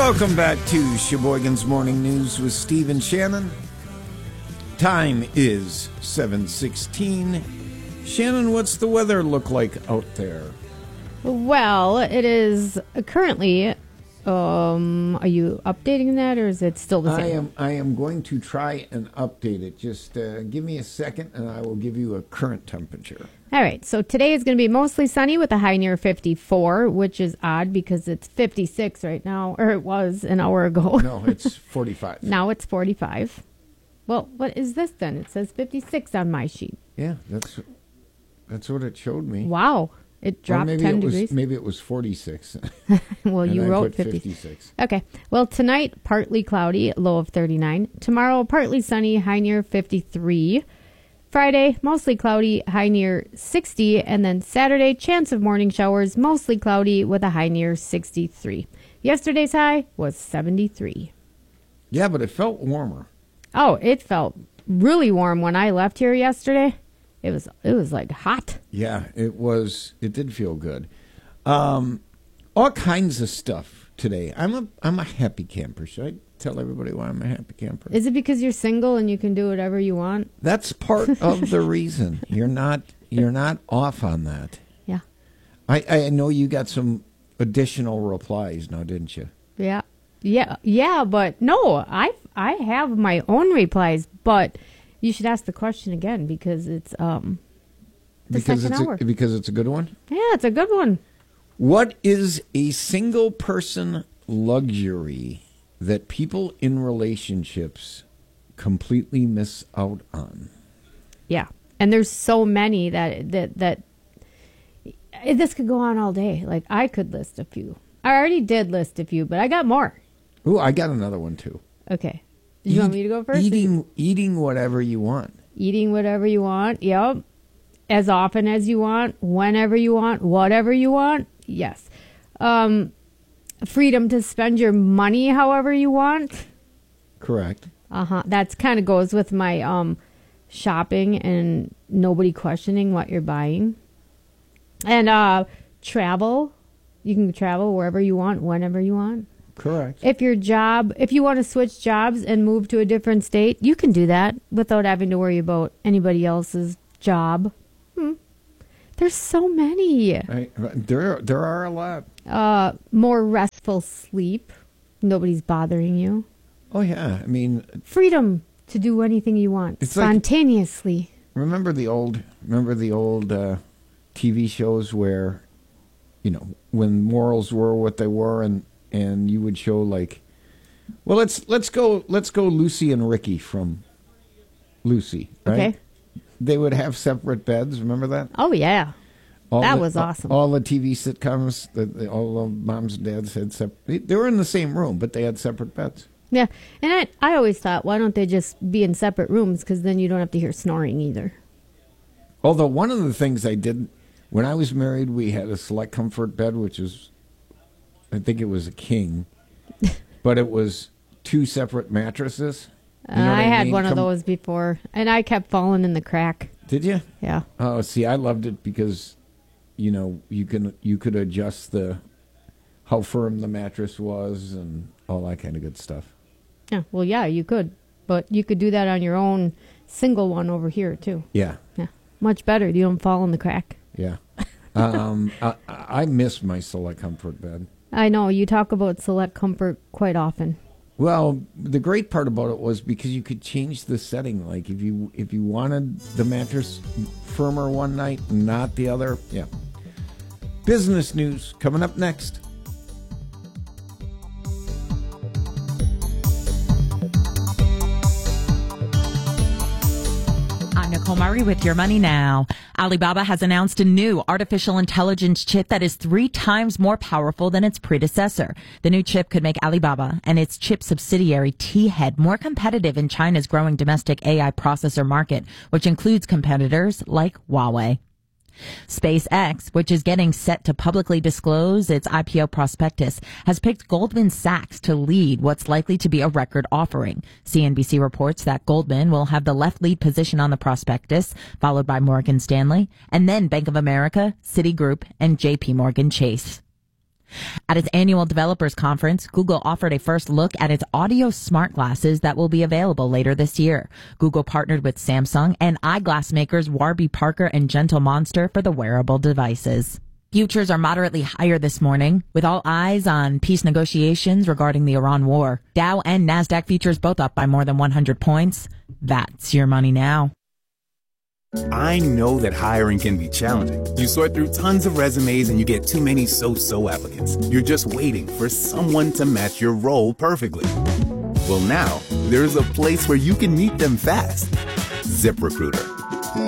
Welcome back to Sheboygan's Morning News with Steve and Shannon. Time is 7:16. Shannon, what's the weather look like out there? Well, it is currently, are you updating that or is it still the same? I am going to try and update it. Just give me a second and I will give you a current temperature. All right, so today is going to be mostly sunny with a high near 54, which is odd because it's 56 right now, or it was an hour ago. No, it's 45. Now it's 45. Well, what is this then? It says 56 on my sheet. Yeah, that's what it showed me. Wow, it dropped 10 degrees. Maybe it was 46. Well, you wrote 56. Okay. Well, tonight, partly cloudy, low of 39. Tomorrow, partly sunny, high near 53. Friday, mostly cloudy, high near 60. And then Saturday, chance of morning showers, mostly cloudy with a high near 63. Yesterday's high was 73. Yeah, but it felt warmer. Oh, it felt really warm when I left here yesterday. It was like hot. Yeah, it was. It did feel good. All kinds of stuff today. I'm a happy camper. Should I tell everybody why I'm a happy camper? Is it because you're single and you can do whatever you want? That's part of the reason. You're not off on that. Yeah. I know you got some additional replies now, didn't you? Yeah, but no, I have my own replies, but you should ask the question again because it's second hour. Because it's a good one? Yeah, it's a good one. What is a single person luxury that people in relationships completely miss out on? Yeah. And there's so many that this could go on all day. Like I could list a few. I already did list a few, but I got more. Ooh, I got another one too. Okay. You want me to go first? Eating whatever you want. Eating whatever you want. Yep. As often as you want, whenever you want, whatever you want. Yes. Freedom to spend your money however you want. Correct. That's kind of goes with my shopping and nobody questioning what you're buying. And travel. You can travel wherever you want, whenever you want. Correct. If you want to switch jobs and move to a different state, you can do that without having to worry about anybody else's job. There's so many. There are a lot. More restful sleep. Nobody's bothering you. Oh yeah, I mean freedom to do anything you want spontaneously. Like, remember the old TV shows where, when morals were what they were, and you would show like, well, let's go Lucy and Ricky from Lucy, right? Okay. They would have separate beds. Remember that? Oh yeah, that was awesome. All the TV sitcoms, all the moms and dads had separate. They were in the same room, but they had separate beds. Yeah, and I always thought, why don't they just be in separate rooms? Because then you don't have to hear snoring either. Although one of the things I did when I was married, we had a Select Comfort bed, which was, I think it was a king, but it was two separate mattresses. I had one of those before, and I kept falling in the crack. Did you? Yeah. Oh, see, I loved it because, you could adjust how firm the mattress was and all that kind of good stuff. Yeah. Well, yeah, you could, but you could do that on your own single one over here too. Yeah. Yeah. Much better. You don't fall in the crack. Yeah. I miss my Select Comfort bed. I know you talk about Select Comfort quite often. Well, the great part about it was because you could change the setting. Like if you wanted the mattress firmer one night and not the other. Yeah. Business news coming up next. Nicole Murray with Your Money Now. Alibaba has announced a new artificial intelligence chip that is 3 times more powerful than its predecessor. The new chip could make Alibaba and its chip subsidiary T-Head more competitive in China's growing domestic AI processor market, which includes competitors like Huawei. SpaceX, which is getting set to publicly disclose its IPO prospectus, has picked Goldman Sachs to lead what's likely to be a record offering. CNBC reports that Goldman will have the left lead position on the prospectus, followed by Morgan Stanley, and then Bank of America, Citigroup, and JP Morgan Chase. At its annual developers conference, Google offered a first look at its audio smart glasses that will be available later this year. Google partnered with Samsung and eyeglass makers Warby Parker and Gentle Monster for the wearable devices. Futures are moderately higher this morning, with all eyes on peace negotiations regarding the Iran war. Dow and NASDAQ futures both up by more than 100 points. That's your money now. I know that hiring can be challenging. You sort through tons of resumes and you get too many so-so applicants. You're just waiting for someone to match your role perfectly. Well, now there's a place where you can meet them fast. ZipRecruiter.